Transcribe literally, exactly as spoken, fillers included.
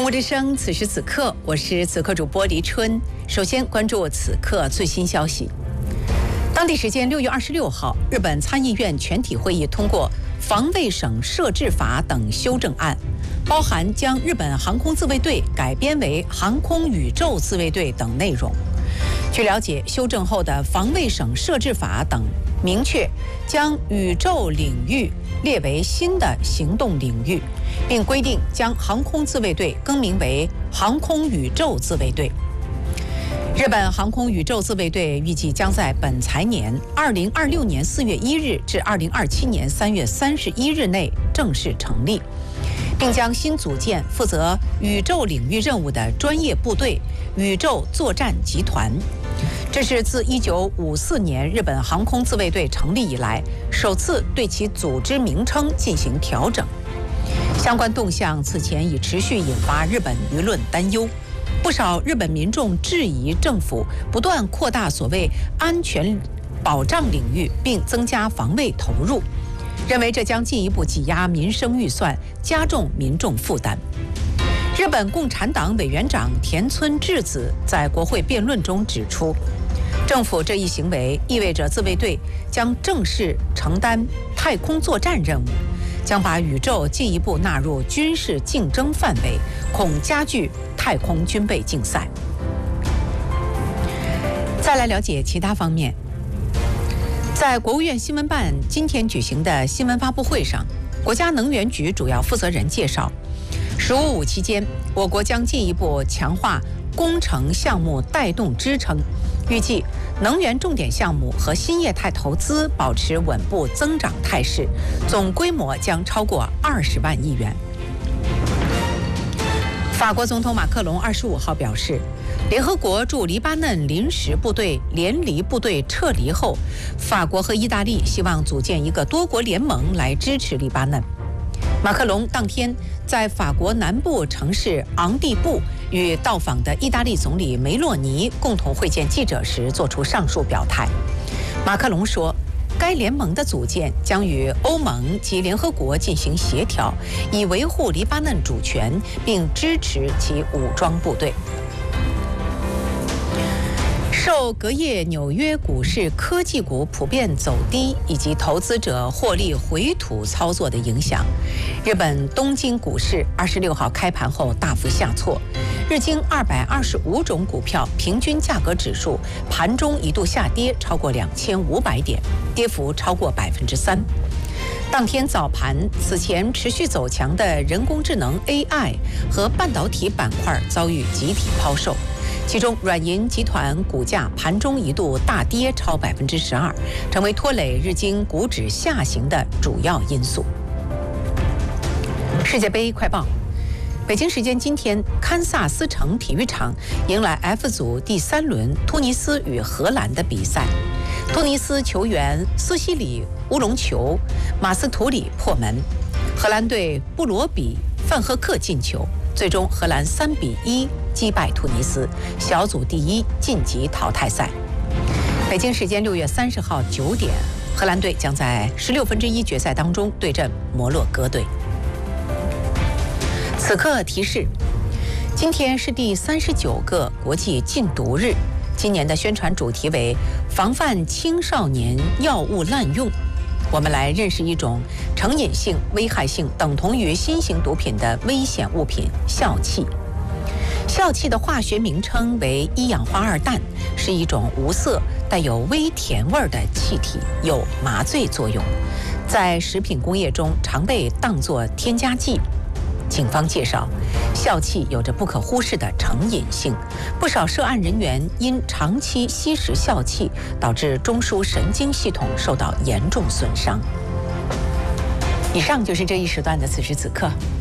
中国之声，此时此刻，我是此刻主播黎春。首先关注此刻最新消息。当地时间六月二十六号，日本参议院全体会议通过防卫省设置法等修正案，包含将日本航空自卫队改编为航空宇宙自卫队等内容。据了解，修正后的防卫省设置法等明确将宇宙领域列为新的行动领域，并规定将航空自卫队更名为航空宇宙自卫队。日本航空宇宙自卫队预计将在本财年二零二六年四月一日至二零二七年三月三十一日内正式成立，并将新组建负责宇宙领域任务的专业部队宇宙作战集团。这是自一九五四年日本航空自卫队成立以来，首次对其组织名称进行调整。相关动向此前已持续引发日本舆论担忧，不少日本民众质疑政府不断扩大所谓安全保障领域，并增加防卫投入，认为这将进一步挤压民生预算，加重民众负担。日本共产党委员长田村智子在国会辩论中指出，政府这一行为意味着自卫队将正式承担太空作战任务，将把宇宙进一步纳入军事竞争范围，恐加剧太空军备竞赛。再来了解其他方面，在国务院新闻办今天举行的新闻发布会上，国家能源局主要负责人介绍，十五五期间，我国将进一步强化工程项目带动支撑，预计能源重点项目和新业态投资保持稳步增长态势，总规模将超过二十万亿元。法国总统马克龙二十五号表示，联合国驻黎巴嫩临时部队联黎部队撤离后，法国和意大利希望组建一个多国联盟来支持黎巴嫩。马克龙当天在法国南部城市昂蒂布与到访的意大利总理梅洛尼共同会见记者时作出上述表态。马克龙说，该联盟的组建将与欧盟及联合国进行协调，以维护黎巴嫩主权并支持其武装部队。受隔夜纽约股市科技股普遍走低以及投资者获利回吐操作的影响，日本东京股市二十六号开盘后大幅下挫，日经二百二十五种股票平均价格指数盘中一度下跌超过两千五百点，跌幅超过百分之三。当天早盘，此前持续走强的人工智能 A I 和半导体板块遭遇集体抛售。其中，软银集团股价盘中一度大跌超百分之十二，成为拖累日经股指下行的主要因素。世界杯快报：北京时间今天，堪萨斯城体育场迎来 F 组第三轮突尼斯与荷兰的比赛。突尼斯球员苏西里乌龙球，马斯图里破门，荷兰队布罗比范赫克进球。最终，荷兰三比一击败突尼斯，小组第一晋级淘汰赛。北京时间六月三十号九点，荷兰队将在十六分之一决赛当中对阵摩洛哥队。此刻提示：今天是第三十九个国际禁毒日，今年的宣传主题为防范青少年药物滥用。我们来认识一种成瘾性、危害性等同于新型毒品的危险物品——笑气。笑气的化学名称为一氧化二氮，是一种无色、带有微甜味的气体，有麻醉作用，在食品工业中常被当作添加剂。警方介绍，笑气有着不可忽视的成瘾性，不少涉案人员因长期吸食笑气，导致中枢神经系统受到严重损伤。以上就是这一时段的此时此刻。